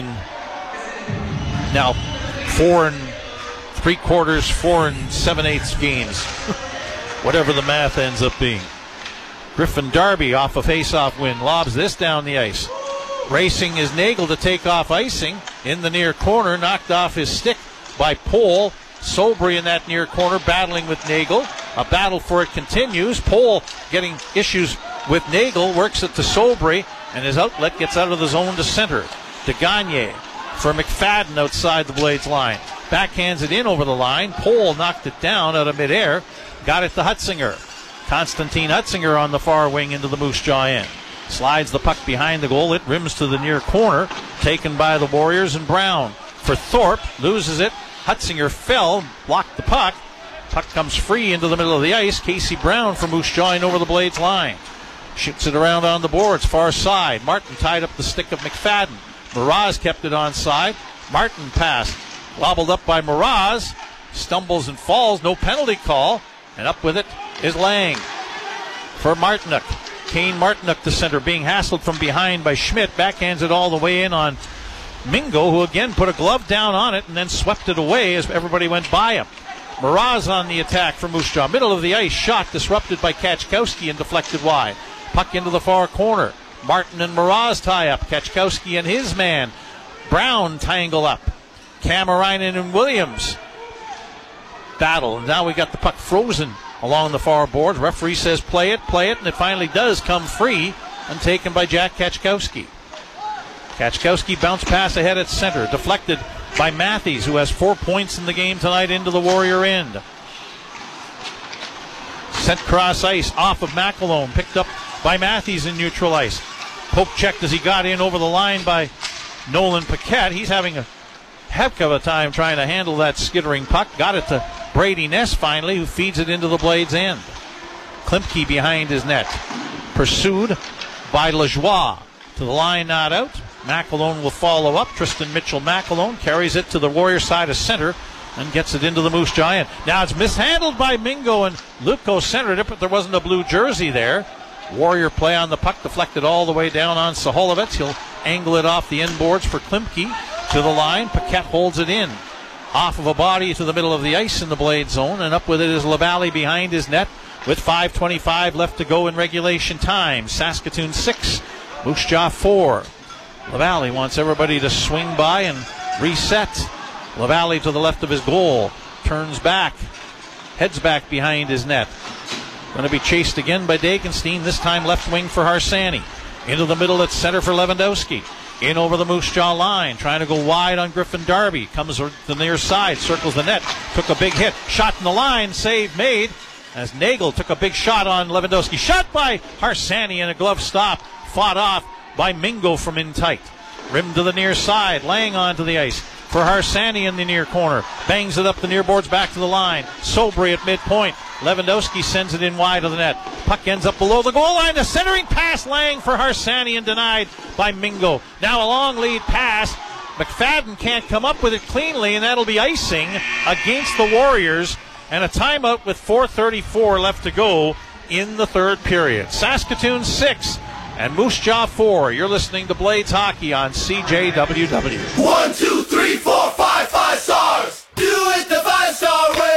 now four and three quarters, four and seven eighths games, whatever the math ends up being. Griffin Darby off a face-off win, lobs this down the ice. Racing is Nagel to take off icing in the near corner, knocked off his stick by Pohl. Sobry in that near corner battling with Nagel. A battle for it continues. Pohl getting issues with Nagel, works it to Sobry, and his outlet gets out of the zone to center. To Gagne for McFadden outside the Blades line. Backhands it in over the line. Pohl knocked it down out of midair. Got it to Hutzinger. Constantine Hutzinger on the far wing into the Moose Jaw end. Slides the puck behind the goal. It rims to the near corner. Taken by the Warriors, and Brown for Thorpe. Loses it. Hutzinger fell. Blocked the puck. Puck comes free into the middle of the ice. Casey Brown for Moose Jaw in over the Blades line. Shoots it around on the boards. Far side. Martin tied up the stick of McFadden. Mraz kept it onside. Martin passed. Wobbled up by Mraz. Stumbles and falls. No penalty call. And up with it is Lang for Martinuk. Kane Martinuk, the center, being hassled from behind by Schmidt. Backhands it all the way in on Mingo, who again put a glove down on it and then swept it away as everybody went by him. Mraz on the attack for Moose Jaw. Middle of the ice, shot disrupted by Kachkowski and deflected wide. Puck into the far corner. Martin and Mraz tie up. Kachkowski and his man Brown tangle up. Kamarainen and Williams battle. And now we got the puck frozen along the far boards. Referee says play it, play it, and it finally does come free and taken by Jack Kachkowski. Kachkowski bounced pass ahead at center, deflected by Matthews, who has four points in the game tonight, into the Warrior end. Sent cross ice off of McElhone, picked up by Matthews in neutral ice. Poke checked as he got in over the line by Nolan Paquette. He's having a heck of a time trying to handle that skittering puck. Got it to Brady Ness finally, who feeds it into the Blades end. Klimke behind his net. Pursued by Lajoie. To the line, not out. McElhone will follow up. Tristan Mitchell-McElhone carries it to the Warrior side of center and gets it into the Moose Giant. Now it's mishandled by Mingo, and Lukko centered it, but there wasn't a blue jersey there. Warrior play on the puck, deflected all the way down on Saholovitz. He'll angle it off the inboards for Klimke. To the line, Paquette holds it in. Off of a body to the middle of the ice in the Blade zone, and up with it is LaValle behind his net with five twenty-five left to go in regulation time. Saskatoon six, Moose Jaw four. LaValle wants everybody to swing by and reset. LaValle to the left of his goal, turns back, heads back behind his net. Going to be chased again by Dagenstein, this time left wing for Harsani. Into the middle at center for Lewandowski. In over the Moose Jaw line, trying to go wide on Griffin Darby. Comes to the near side, circles the net, took a big hit. Shot in the line, save made as Nagel took a big shot on Lewandowski. Shot by Harsani and a glove stop. Fought off by Mingo from in tight. Rim to the near side, laying onto the ice for Harsani in the near corner. Bangs it up the near boards, back to the line. Sobry at midpoint. Lewandowski sends it in wide of the net. Puck ends up below the goal line. The centering pass, Lang for Harsani, and denied by Mingo. Now a long lead pass. McFadden can't come up with it cleanly, and that'll be icing against the Warriors. And a timeout with four thirty-four left to go in the third period. Saskatoon six and Moose Jaw four. You're listening to Blades Hockey on C J W W. One, two, three, four, five, five stars. Do it the five-star way.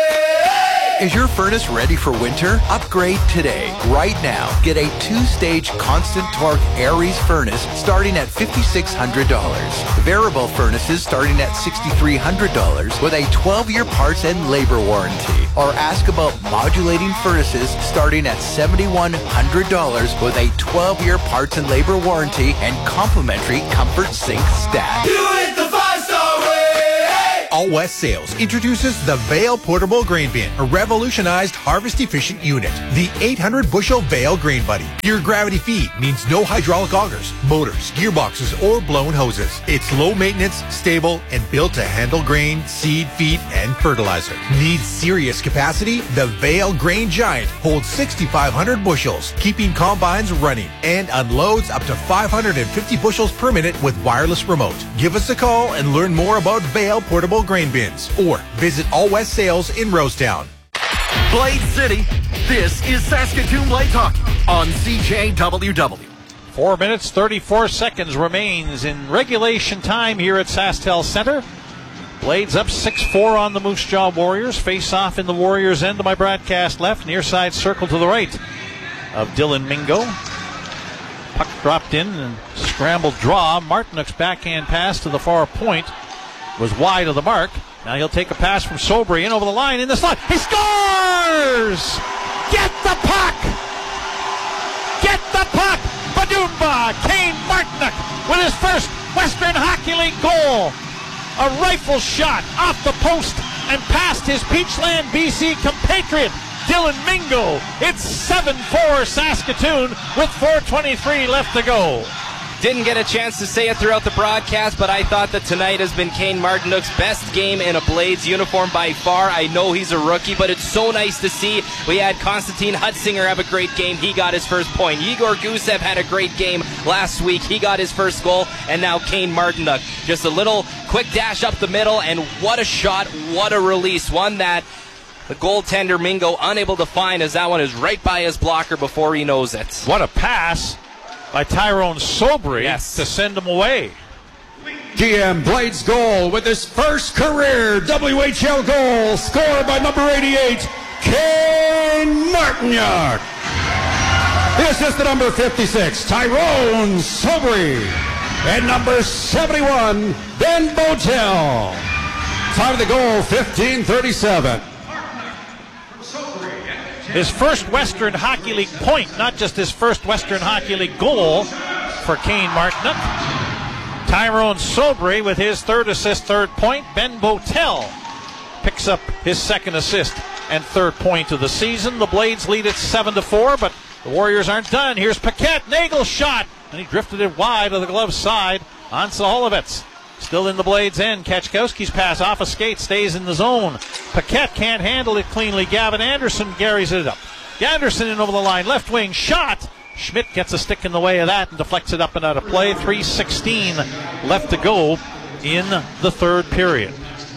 Is your furnace ready for winter? Upgrade today. Right now, get a two-stage constant torque Aries furnace starting at five thousand six hundred dollars. Variable furnaces starting at six thousand three hundred dollars with a twelve-year parts and labor warranty. Or ask about modulating furnaces starting at seven thousand one hundred dollars with a twelve-year parts and labor warranty and complimentary comfort sink stat. Do it the five-star way. All West Sales introduces the Vale Portable Grain Bin, a revolutionized harvest-efficient unit. The eight hundred bushel Vale Grain Buddy. Pure gravity feed means no hydraulic augers, motors, gearboxes, or blown hoses. It's low maintenance, stable, and built to handle grain, seed, feed, and fertilizer. Needs serious capacity? The Vale Grain Giant holds sixty-five hundred bushels, keeping combines running, and unloads up to five hundred fifty bushels per minute with wireless remote. Give us a call and learn more about Vale Portable Grain Bins, or visit All West Sales in Rosetown. Blade City, this is Saskatoon Blade Hockey on C J W W. Four minutes, thirty-four seconds remains in regulation time here at SaskTel Center. Blades up six four on the Moose Jaw Warriors. Face off in the Warriors' end to my broadcast left. Near side circle to the right of Dylan Mingo. Puck dropped in and scrambled draw. Martinook's backhand pass to the far point was wide of the mark. Now he'll take a pass from Sobry in over the line in the slot. He scores! Get the puck! Get the puck! Badumba! Kane Martinook with his first Western Hockey League goal. A rifle shot off the post and past his Peachland, B C compatriot, Dylan Mingo. It's seven four Saskatoon with four twenty-three left to go. Didn't get a chance to say it throughout the broadcast, but I thought that tonight has been Kane Martinook's best game in a Blades uniform by far. I know he's a rookie, but it's so nice to see. We had Konstantin Hutzinger have a great game. He got his first point. Igor Gusev had a great game last week. He got his first goal, and now Kane Martinook. Just a little quick dash up the middle, and what a shot, what a release. One that the goaltender Mingo unable to find, as that one is right by his blocker before he knows it. What a pass by Tyrone Sobry yes. to send him away. G M Blades goal with his first career W H L goal, scored by number eighty-eight, Kane Martinook. The assist to number fifty-six, Tyrone Sobry. And number seventy-one, Ben Botel. Time of the goal, fifteen thirty-seven. His first Western Hockey League point, not just his first Western Hockey League goal for Kane Martinook. Tyrone Sobry with his third assist, third point. Ben Botel picks up his second assist and third point of the season. The Blades lead it seven to four, but the Warriors aren't done. Here's Paquette, Nagel's shot, and he drifted it wide of the glove side on Saholovitz. Still in the Blades' end. Kachkowski's pass off a skate, stays in the zone. Paquette can't handle it cleanly. Gavin Anderson carries it up. Anderson in over the line, left wing, shot. Schmidt gets a stick in the way of that and deflects it up and out of play. three sixteen left to go in the third period.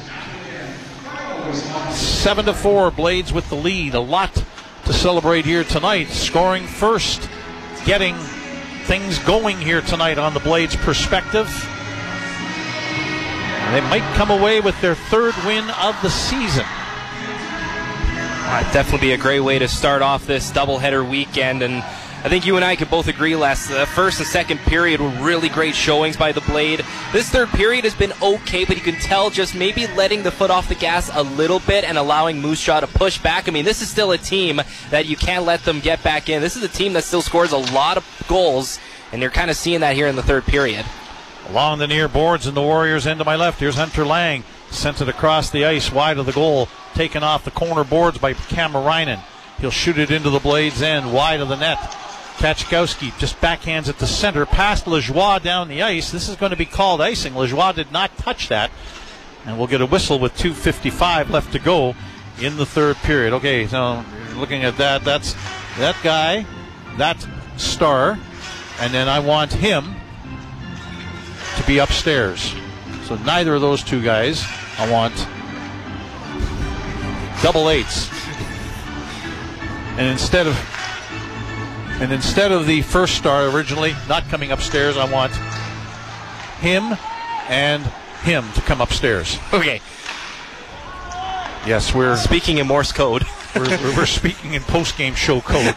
seven to four, Blades with the lead. A lot to celebrate here tonight. Scoring first, getting things going here tonight on the Blades' perspective. They might come away with their third win of the season. Uh, definitely be a great way to start off this doubleheader weekend, and I think you and I could both agree, Les, the first and second period were really great showings by the Blade. This third period has been okay, but you can tell just maybe letting the foot off the gas a little bit and allowing Moose Jaw to push back. I mean, this is still a team that you can't let them get back in. This is a team that still scores a lot of goals, and you're kind of seeing that here in the third period. Along the near boards in the Warriors' end to my left, here's Hunter Lang. Sent it across the ice, wide of the goal. Taken off the corner boards by Kamarainen. He'll shoot it into the Blades' end, wide of the net. Kachkowski just backhands it to center, past Lajoie down the ice. This is going to be called icing. Lajoie did not touch that. And we'll get a whistle with two fifty-five left to go in the third period. Okay, so looking at that, that's that guy, that star, and then I want him to be upstairs. So neither of those two guys. I want double eights. And instead of and instead of the first star originally not coming upstairs, I want him and him to come upstairs. Okay. Yes, we're speaking in Morse code. we're, we're speaking in post-game show code.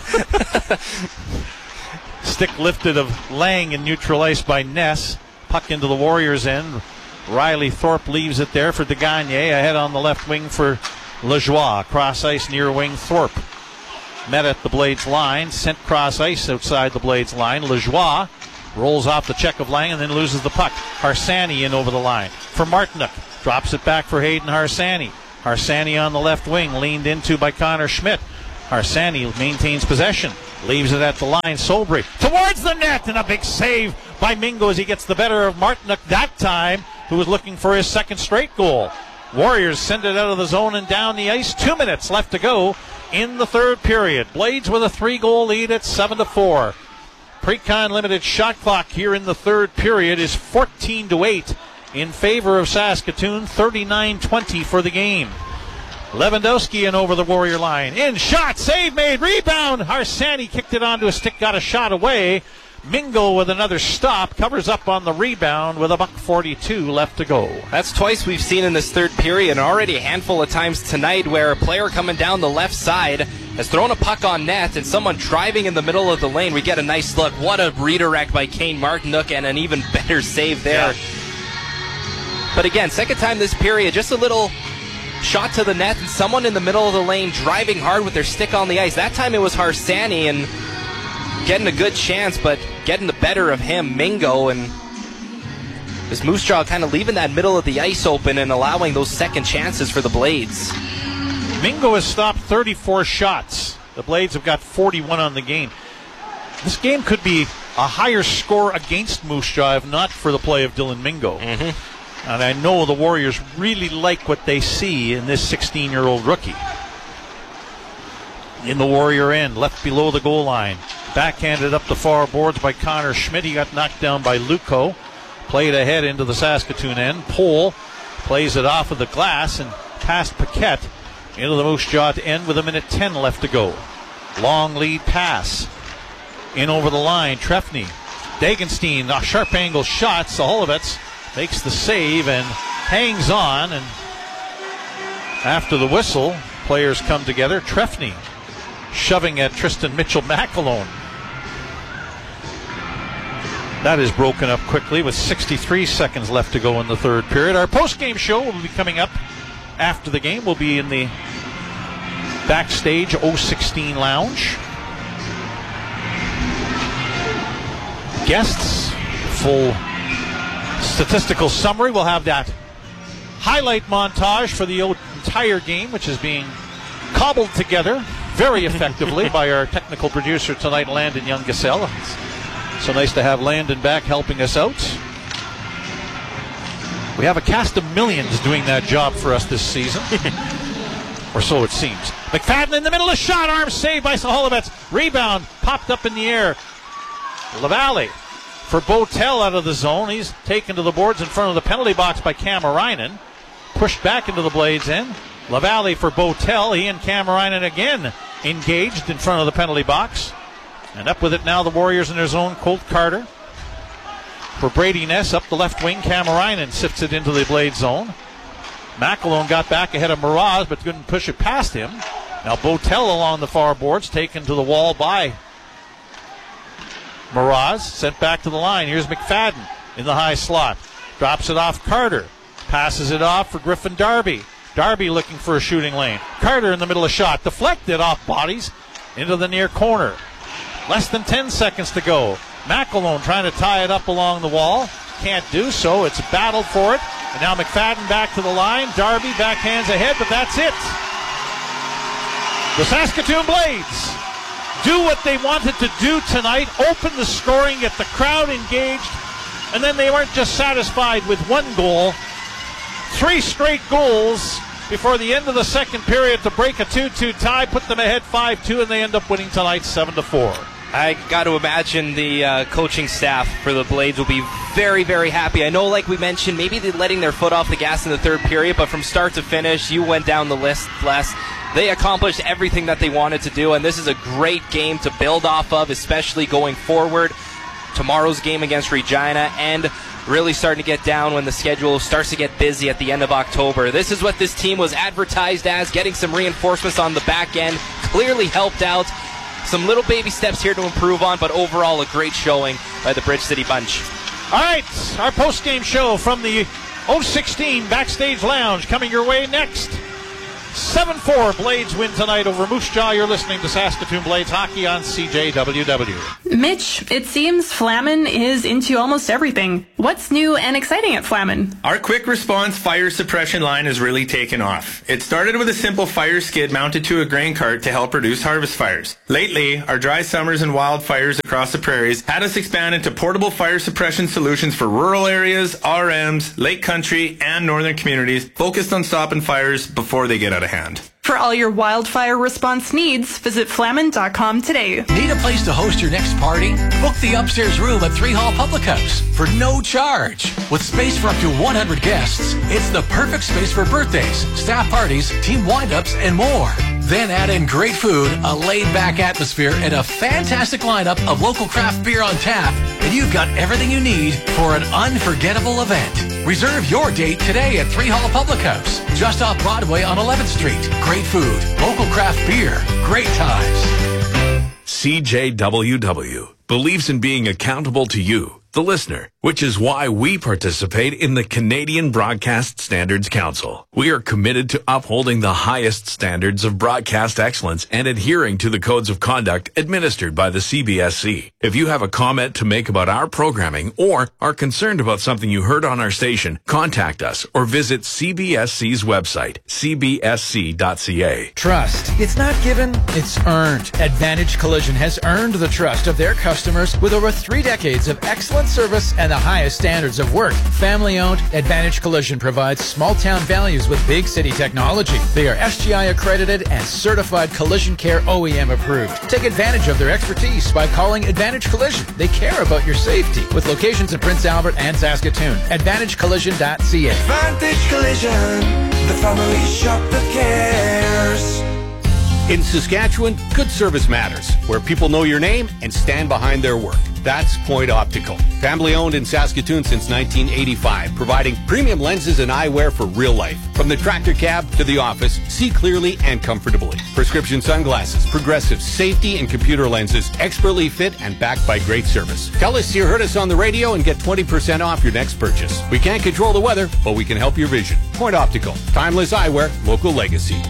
Stick lifted of Lang in neutral ice by Ness. Puck into the Warriors' end. Riley Thorpe leaves it there for DeGagne. Ahead on the left wing for Lajoie. Cross ice near wing Thorpe. Met at the Blades line. Sent cross ice outside the Blades line. Lajoie Rolls off the check of Lang and then loses the puck. Harsanyi in over the line for Martinook. Drops it back for Hayden Harsanyi. Harsanyi on the left wing, leaned into by Connor Schmidt. Harsanyi maintains possession. Leaves it at the line. Sobry towards the net, and a big save by Mingo as he gets the better of Martinook that time, who was looking for his second straight goal. Warriors send it out of the zone and down the ice. Two minutes left to go in the third period. Blades with a three-goal lead at seven to four. Pre-Con limited shot clock here in the third period is fourteen to eight in favor of Saskatoon. thirty-nine twenty for the game. Lewandowski in over the Warrior line. In, shot, save made, rebound. Harsanyi kicked it onto a stick, got a shot away. Mingo with another stop, covers up on the rebound with a buck forty-two left to go. That's twice we've seen in this third period, and already a handful of times tonight where a player coming down the left side has thrown a puck on net and someone driving in the middle of the lane. We get a nice look. What a redirect by Kane Martinook, and an even better save there. Yeah. But again, second time this period, just a little shot to the net and someone in the middle of the lane driving hard with their stick on the ice. That time it was Harsanyi and getting a good chance, but getting the better of him, Mingo, and this Moose Jaw kind of leaving that middle of the ice open and allowing those second chances for the Blades. Mingo has stopped thirty-four shots. The Blades have got forty-one on the game. This game could be a higher score against Moose Jaw if not for the play of Dylan Mingo. Mm-hmm. And I know the Warriors really like what they see in this sixteen-year-old rookie. In the Warrior end, left below the goal line. Backhanded up the far boards by Connor Schmidt. He got knocked down by Luco. Played ahead into the Saskatoon end. Pohl plays it off of the glass and past Paquette into the Moose Jaw end with a minute ten left to go. Long lead pass. In over the line, Trefny. Dagenstein, a sharp angle shot. Saholovets makes the save and hangs on. And after the whistle, players come together. Trefny shoving at Tristan Mitchell-McAlone. That is broken up quickly with sixty-three seconds left to go in the third period. Our post-game show will be coming up after the game. We'll be in the backstage oh sixteen lounge. Guests, full statistical summary. We'll have that highlight montage for the entire game, which is being cobbled together very effectively by our technical producer tonight, Landon Young-Gasell. It's so nice to have Landon back helping us out. We have a cast of millions doing that job for us this season. Or so it seems. McFadden in the middle of the shot, arm saved by Saholovets. Rebound popped up in the air. LaValle for Botel out of the zone. He's taken to the boards in front of the penalty box by Kamarainen. Pushed back into the Blades end. LaValle for Botel. He and Kamarainen again engaged in front of the penalty box. And up with it now the Warriors in their zone. Colt Carter for Brady Ness up the left wing. Kamarainen sifts it into the Blade zone. McAlone got back ahead of Miraz but couldn't push it past him. Now Botel along the far boards, taken to the wall by Miraz. Sent back to the line. Here's McFadden in the high slot. Drops it off Carter. Passes it off for Griffin Darby. Darby looking for a shooting lane. Carter in the middle of shot. Deflected off bodies into the near corner. Less than ten seconds to go. McAlone trying to tie it up along the wall. Can't do so. It's battled for it. And now McFadden back to the line. Darby backhands ahead, but that's it. The Saskatoon Blades do what they wanted to do tonight. Open the scoring, get the crowd engaged. And then they weren't just satisfied with one goal. Three straight goals before the end of the second period to break a two-two tie, put them ahead five two, and they end up winning tonight seven to four. I got to imagine the uh, coaching staff for the Blades will be very, very happy. I know, like we mentioned, maybe they're letting their foot off the gas in the third period, but from start to finish, you went down the list, Les. They accomplished everything that they wanted to do, and this is a great game to build off of, especially going forward. Tomorrow's game against Regina, and really starting to get down when the schedule starts to get busy at the end of October. This is what this team was advertised as, getting some reinforcements on the back end. Clearly helped out. Some little baby steps here to improve on, but overall a great showing by the Bridge City Bunch. All right, our post-game show from the oh sixteen Backstage Lounge coming your way next. seven four, Blades win tonight over Moose Jaw. You're listening to Saskatoon Blades Hockey on C J W W. Mitch, it seems Flamin is into almost everything. What's new and exciting at Flamin? Our quick response fire suppression line has really taken off. It started with a simple fire skid mounted to a grain cart to help reduce harvest fires. Lately, our dry summers and wildfires across the prairies had us expand into portable fire suppression solutions for rural areas, R Ms, lake country, and northern communities focused on stopping fires before they get out of hand. For all your wildfire response needs, visit flamin dot com today. Need a place to host your next party? Book the upstairs room at Three Hall Public House for no charge. With space for up to one hundred guests, it's the perfect space for birthdays, staff parties, team wind-ups, and more. Then add in great food, a laid-back atmosphere, and a fantastic lineup of local craft beer on tap, and you've got everything you need for an unforgettable event. Reserve your date today at Three Hall Public House, just off Broadway on eleventh Street. Great food, local craft beer, great times. C J W W believes in being accountable to you, the listener, which is why we participate in the Canadian Broadcast Standards Council. We are committed to upholding the highest standards of broadcast excellence and adhering to the codes of conduct administered by the C B S C. If you have a comment to make about our programming or are concerned about something you heard on our station, contact us or visit C B S C's website, c b s c dot c a. Trust. It's not given, it's earned. Advantage Collision has earned the trust of their customers with over three decades of excellent service and the highest standards of work. Family-owned, Advantage Collision provides small-town values with big city technology. They are S G I accredited and certified Collision Care O E M approved. Take advantage of their expertise by calling Advantage Collision. They care about your safety with locations in Prince Albert and Saskatoon. advantage collision dot c a. Advantage Collision, the family shop that cares. In Saskatchewan, good service matters, where people know your name and stand behind their work. That's Point Optical. Family owned in Saskatoon since nineteen eighty-five, providing premium lenses and eyewear for real life. From the tractor cab to the office, see clearly and comfortably. Prescription sunglasses, progressive safety and computer lenses, expertly fit and backed by great service. Tell us you heard us on the radio and get twenty percent off your next purchase. We can't control the weather, but we can help your vision. Point Optical. Timeless eyewear, local legacy.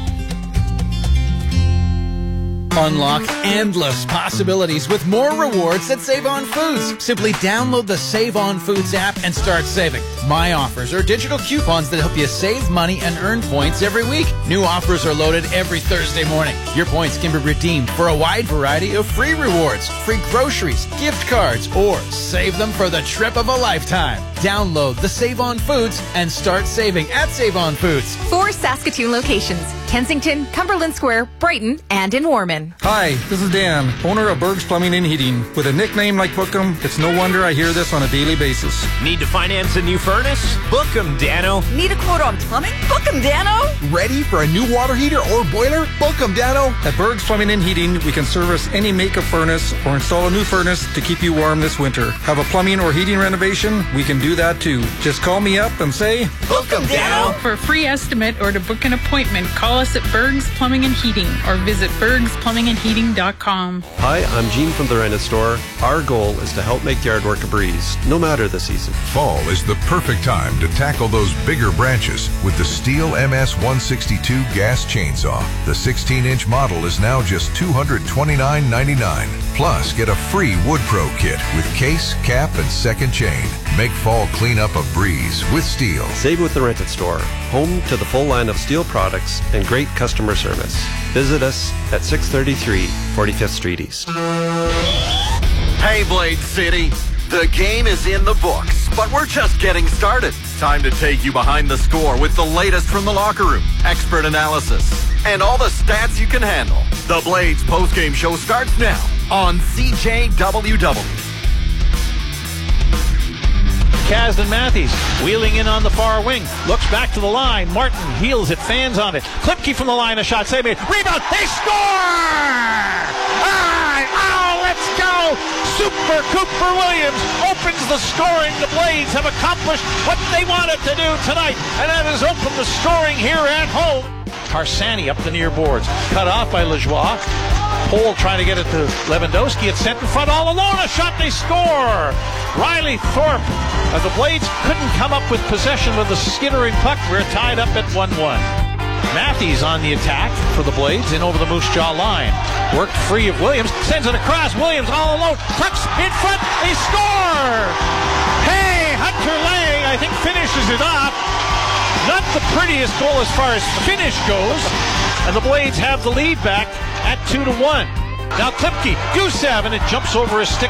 Unlock endless possibilities with more rewards at Save On Foods. Simply download the Save On Foods app and start saving. My offers are digital coupons that help you save money and earn points every week. New offers are loaded every Thursday morning. Your points can be redeemed for a wide variety of free rewards, free groceries, gift cards, or save them for the trip of a lifetime. Download the Save On Foods and start saving at Save On Foods. Four Saskatoon locations: Kensington, Cumberland Square, Brighton, and in Warman. Hi, this is Dan, owner of Berg's Plumbing and Heating. With a nickname like Bookham, it's no wonder I hear this on a daily basis. Need to finance a new furnace? Book 'em, Dano. Need a quote on plumbing? Book 'em, Dano. Ready for a new water heater or boiler? Book 'em, Dano. At Berg's Plumbing and Heating, we can service any make of furnace or install a new furnace to keep you warm this winter. Have a plumbing or heating renovation? We can do that too. Just call me up and say, Book 'em, Dano. For a free estimate or to book an appointment, call us at Berg's Plumbing and Heating or visit bergs plumbing and heating dot com. Hi, I'm Gene from the Rennet Store. Our goal is to help make yard work a breeze, no matter the season. Fall is the perfect time to tackle those bigger branches with the Steel M S one sixty-two gas chainsaw. The sixteen inch model is now just two hundred twenty-nine ninety-nine. Plus, get a free Wood Pro kit with case, cap, and second chain. Make fall cleanup a breeze with Steel. Save with the Rented Store, home to the full line of Steel products and great customer service. Visit us at six thirty-three forty-fifth Street East. Hey, Blade City. The game is in the books, but we're just getting started. Time to take you behind the score with the latest from the locker room, expert analysis, and all the stats you can handle. The Blades postgame show starts now on C J W W. Kasdan Matthews wheeling in on the far wing, looks back to the line. Martin heels it, fans on it. Klipke from the line, a shot saved. Rebound, they score! Ah, oh, let's go! Super Cooper Williams opens the scoring. The Blades have accomplished what they wanted to do tonight, and that is open the scoring here at home. Tarsani up the near boards, cut off by Lajoie. Pole trying to get it to Lewandowski at center front all alone. A shot, they score! Riley Thorpe. Uh, the Blades couldn't come up with possession with the skittering puck. We're tied up at one one. Matthews on the attack for the Blades, in over the Moose Jaw line. Worked free of Williams, sends it across. Williams all alone, tucks in front, they score! Hey, Hunter Lang, I think, finishes it off. Not the prettiest goal as far as finish goes. And the Blades have the lead back at two to one. Now Klipke, Gusev, and it jumps over a stick